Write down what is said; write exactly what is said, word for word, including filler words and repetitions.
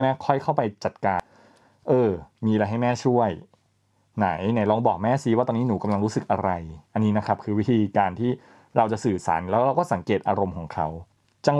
แม่ค่อยเข้าไปจัดการเออมีอะไรให้แม่ช่วยไหนไหนลองบอกแม่ซิว่าตอนนี้หนูกำลังรู้สึกอะไรอันนี้นะครับคือวิธีการที่เราจะสื่อสารแล้วเราก็สังเกตอารมณ์ของเขา